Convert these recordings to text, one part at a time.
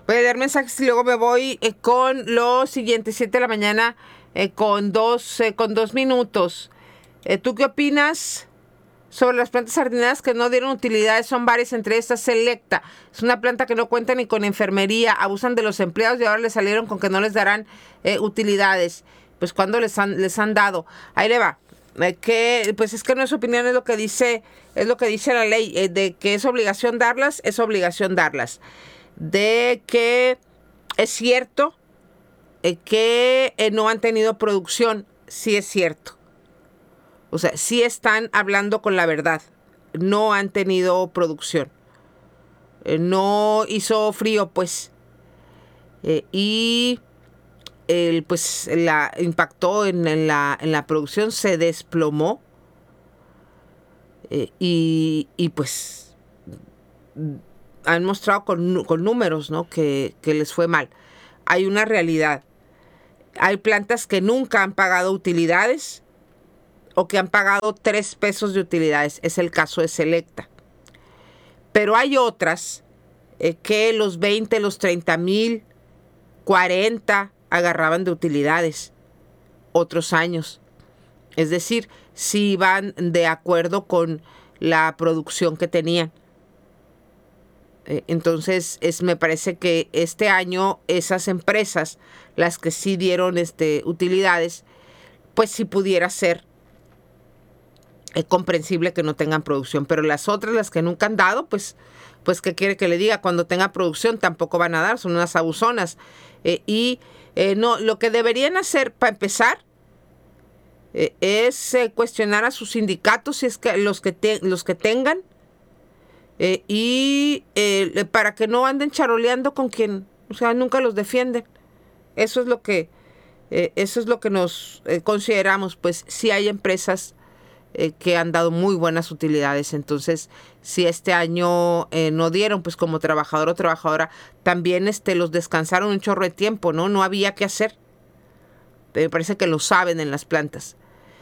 Voy a leer mensajes y luego me voy con lo siguiente, 7 de la mañana, con dos minutos. ¿Tú qué opinas sobre las plantas jardineras que no dieron utilidades? Son varias, entre estas Selecta. Es una planta que no cuenta ni con enfermería, abusan de los empleados y ahora les salieron con que no les darán utilidades. Pues cuando les han dado. Ahí le va. Que pues es que no es opinión, es lo que dice la ley, de que es obligación darlas, de que es cierto que no han tenido producción, sí es cierto. O sea, sí están hablando con la verdad. No han tenido producción. No hizo frío, pues. Y pues la impactó en la producción, se desplomó. Y pues han mostrado con números, ¿no? Que les fue mal. Hay una realidad. Hay plantas que nunca han pagado utilidades o que han pagado 3 pesos de utilidades. Es el caso de Selecta. Pero hay otras que los 20, los 30 mil, 40 agarraban de utilidades otros años. Es decir, si iban de acuerdo con la producción que tenían. Entonces, me parece que este año esas empresas, las que sí dieron utilidades, pues sí pudiera ser comprensible que no tengan producción. Pero las otras, las que nunca han dado, pues ¿qué quiere que le diga? Cuando tenga producción tampoco van a dar, son unas abusonas. No, lo que deberían hacer, para empezar, es cuestionar a sus sindicatos, si es que los que tengan, para que no anden charoleando con quien, o sea, nunca los defienden. Eso es lo que nos consideramos. Pues sí hay empresas que han dado muy buenas utilidades. Entonces, si este año no dieron, pues como trabajador o trabajadora, también los descansaron un chorro de tiempo, ¿no? No había que hacer. Me parece que lo saben en las plantas.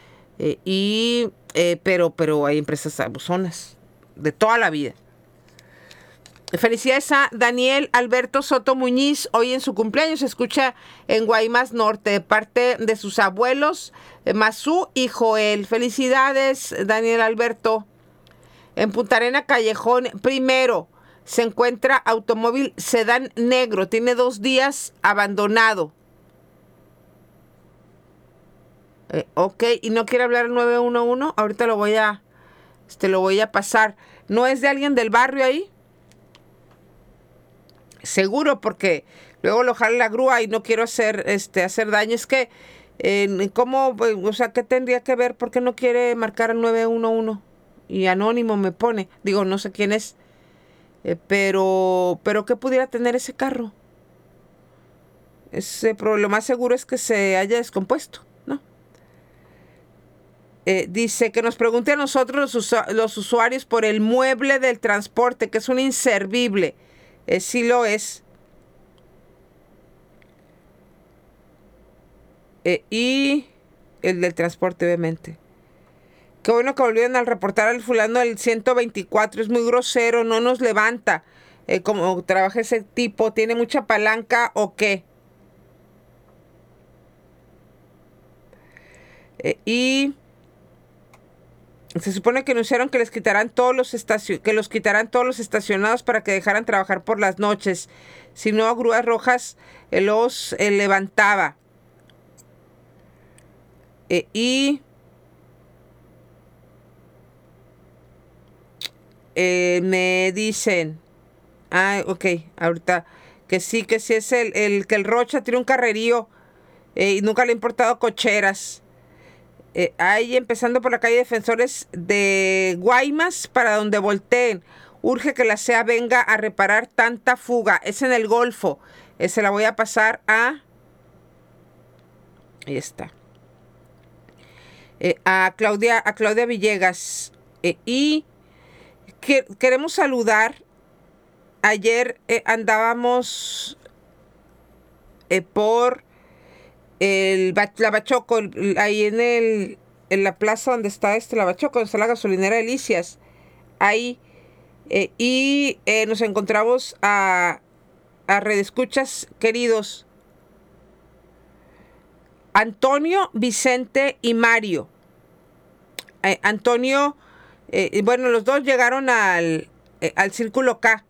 Pero hay empresas abusonas de toda la vida. Felicidades a Daniel Alberto Soto Muñiz, hoy en su cumpleaños. Se escucha en Guaymas Norte, de parte de sus abuelos Mazú y Joel. Felicidades, Daniel Alberto. En Punta Arena Callejón primero se encuentra automóvil sedán negro, tiene 2 días abandonado. Ok, y no quiere hablar el 911, ahorita lo voy a pasar. ¿No es de alguien del barrio ahí? Seguro, porque luego lo jala la grúa y no quiero hacer daño. Es que, ¿cómo? O sea, ¿qué tendría que ver? ¿Por qué no quiere marcar el 911? Y anónimo me pone. Digo, no sé quién es. Pero ¿qué pudiera tener ese carro? Lo más seguro es que se haya descompuesto, ¿no? Dice que nos pregunte a nosotros los usuarios por el mueble del transporte, que es un inservible. Sí lo es. Y el del transporte, obviamente. Qué bueno que volvieron a reportar al fulano del 124. Es muy grosero, no nos levanta. Como trabaja ese tipo, ¿tiene mucha palanca o qué? Y se supone que anunciaron que les quitarán todos los estacionados para que dejaran trabajar por las noches. Si no, Grúas Rojas los levantaba. Me dicen, ok, ahorita, que sí es el que el Rocha tiene un carrerío y nunca le ha importado cocheras. Ahí empezando por la calle Defensores de Guaymas para donde volteen. Urge que la CEA venga a reparar tanta fuga. Es en el Golfo. Se la voy a pasar a... Ahí está. A Claudia Villegas. Y queremos saludar. Ayer andábamos por la Bachoco, ahí en la plaza donde está la Bachoco, donde está la gasolinera Delicias, ahí, y nos encontramos a a redescuchas queridos, Antonio, Vicente y Mario. Antonio, bueno, los dos llegaron al Círculo K.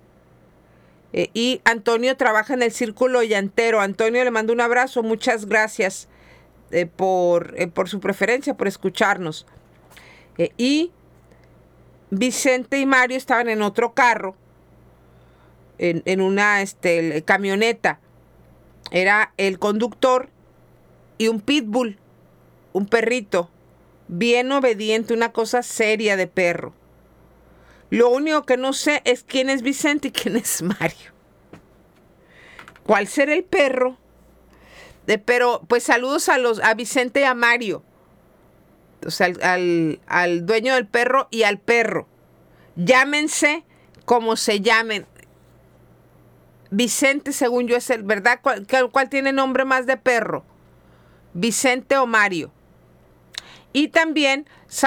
Y Antonio trabaja en el Círculo Llantero. Antonio, le mando un abrazo. Muchas gracias por su preferencia, por escucharnos. Y Vicente y Mario estaban en otro carro, en una camioneta. Era el conductor y un pitbull, un perrito, bien obediente, una cosa seria de perro. Lo único que no sé es quién es Vicente y quién es Mario. ¿Cuál será el perro? Pero pues saludos a Vicente y a Mario. O sea, al dueño del perro y al perro. Llámense como se llamen. Vicente, según yo, es el, ¿verdad? ¿Cuál tiene nombre más de perro? Vicente o Mario. Y también